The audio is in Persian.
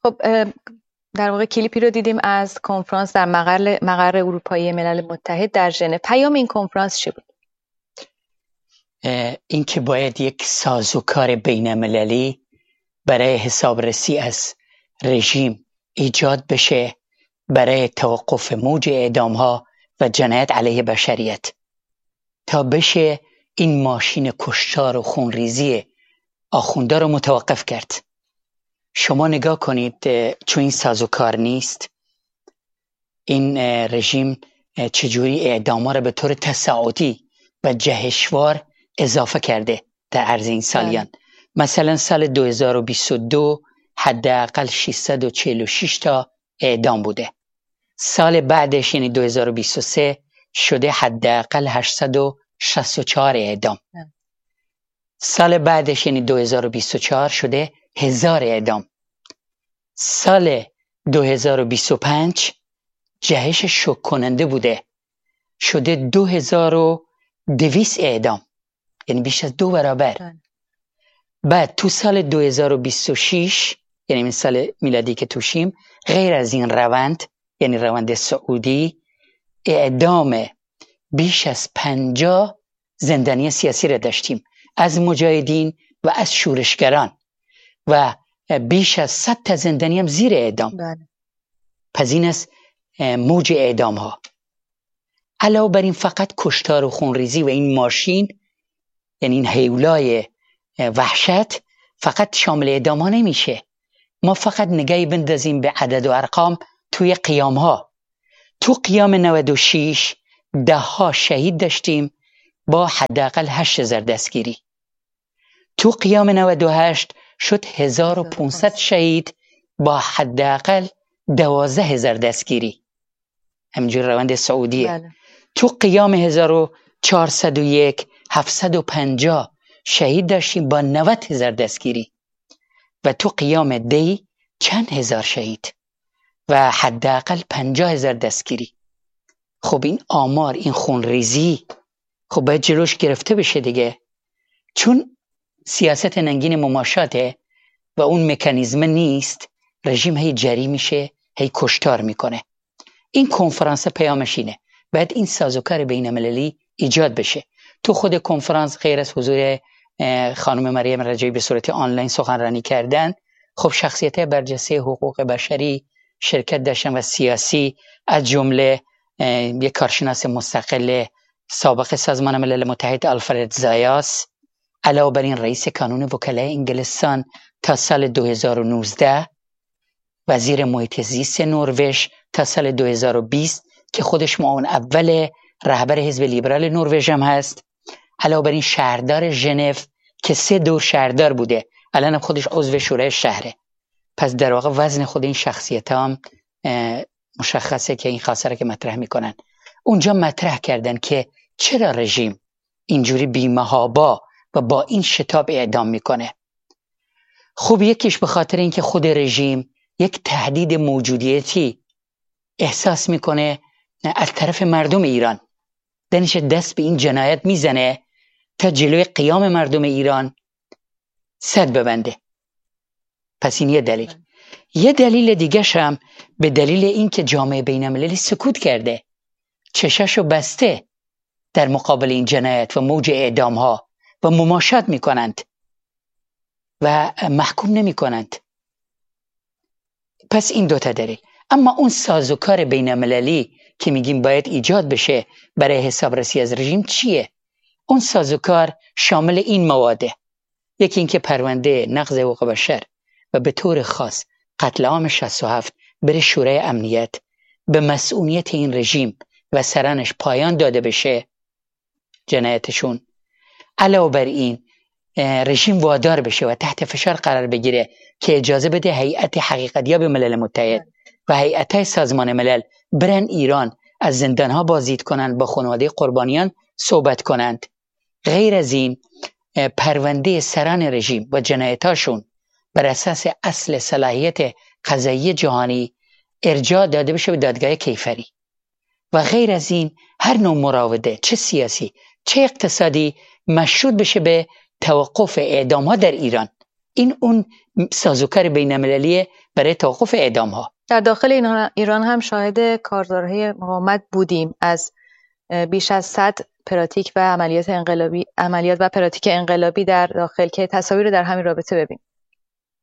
خب در واقع کلیپی رو دیدیم از کنفرانس در مقر اروپایی ملل متحد در ژنو. پیام این کنفرانس چی بود؟ این که باید یک سازوکار بین‌المللی برای حسابرسی از رژیم ایجاد بشه برای توقف موج اعدام‌ها و جنایت علیه بشریت تا بشه این ماشین کشتار و خونریزی آخوندا رو متوقف کرد. شما نگاه کنید، چون این سازوکار نیست، این رژیم چجوری اعدام‌ها رو به طور تصاعدی و جهشوار اضافه کرده در عرض این سالیان. مثلا سال 2022 حداقل 646 تا اعدام بوده. سال بعدش یعنی 2023 شده حداقل 864 اعدام. سال بعدش یعنی 2024 شده 1000 اعدام. سال 2025 جهش شوک کننده بوده، شده 2200 اعدام، یعنی بیش از 2 برابر. بعد تو سال 2026 یعنی این سال میلادی که توشیم، غیر از این روند یعنی روند سعودی، اعدام بیش از 50 زندانی سیاسی را داشتیم، از مجاهدین و از شورشگران، و بیش از 100 تا زندانی هم زیر اعدام. پس این است موج اعدام ها. علاوه بر این فقط کشتار و خونریزی و این ماشین، یعنی این هیولای وحشت، فقط شامل اعدام ها نمیشه. ما فقط نگاهی بندازیم به عدد و ارقام توی قیام ها. تو قیام 96 10 ها شهید داشتیم با حداقل 8000 دستگیری. تو قیام 98 شد 1500 شهید با حداقل 12000 دستگیری. همینجور روند سعودیه. تو قیام 1401 750 شهید داشتیم با 90000 دستگیری، و تو قیام دی چند هزار شهید و حداقل 50000 دستگیری. خب این آمار، این خونریزی، خب باید جلوش گرفته بشه دیگه، چون سیاست ننگین مماشاته و اون مکانیزم نیست. رژیم هی جری میشه، هی کشتار میکنه. این کنفرانس پیامش اینه، باید این سازوکار بین‌المللی ایجاد بشه. تو خود کنفرانس غیر از حضور خانم مریم رجایی به صورت آنلاین سخنرانی کردن، خب شخصیت برجسته حقوق بشری شرکت داشتن و سیاسی، از جمله یک کارشناس مستقل سابق سازمان ملل متحد آلفرد زایاس، علاوه بر این رئیس کانون وکلای انگلستان تا سال 2019، وزیر محیط زیست نروژ تا سال 2020 که خودش معاون اول رهبر حزب لیبرال نروژ هم هست، علاوه بر این شهردار ژنو که 3 دور شهردار بوده، الان خودش عضو شورای شهره. پس در واقع وزن خود این شخصیت هم مشخصه که این خاصره که مطرح میکنن. اونجا مطرح کردن که چرا رژیم اینجوری بی‌محابا و با این شتاب اعدام میکنه. خب یکیش به خاطر اینکه خود رژیم یک تهدید موجودیتی احساس میکنه از طرف مردم ایران، دنش دست به این جنایت میزنه تا جلوی قیام مردم ایران سد ببنده. پس این یه دلیل. یه دلیل دیگه هم به دلیل اینکه جامعه بین‌المللی سکوت کرده، چشاشو بسته در مقابل این جنایت و موج اعدام ها و مماشات میکنند و محکوم نمی کنند. پس این 2 تا دلیل. اما اون سازوکار بین‌المللی که میگیم باید ایجاد بشه برای حسابرسی از رژیم چیه؟ اون سازوکار شامل این مواده: یکی اینکه پرونده نقض حقوق بشر و به طور خاص قتل عام 67 بره شورای امنیت، به مسئولیت این رژیم و سرانش پایان داده بشه جنایتشون. علاوه بر این رژیم وادار بشه و تحت فشار قرار بگیره که اجازه بده هیئت حقیقتیاب ملل متحد و هیئت‌های سازمان ملل برن ایران، از زندانها بازدید کنند، با خانواده قربانیان صحبت کنند. غیر از این پرونده سران رژیم و جنایتاشون بر اساس اصل صلاحیت قضایی جهانی ارجاع داده بشه به دادگاه کیفری. و غیر از این هر نوع مراوده، چه سیاسی چه اقتصادی، مشروط بشه به توقف اعدام ها در ایران این اون سازوکار بین‌المللی برای توقف اعدام ها. در داخل ایران هم شاهد کارزارهای مقاومت بودیم، از بیش از 100 پراتیک و عملیات و پراتیک انقلابی در داخل، که تصاویر رو در همین رابطه ببینیم.